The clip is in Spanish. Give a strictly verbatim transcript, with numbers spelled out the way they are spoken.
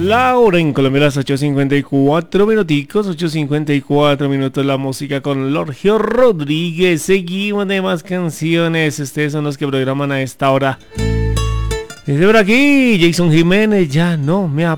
La hora en Colombia, las ocho cincuenta y cuatro minuticos, ocho cincuenta y cuatro minutos, la música con Lorgio Rodríguez. Seguimos de más canciones, ustedes son los que programan a esta hora. Dice por aquí, Jason Jiménez, ya no me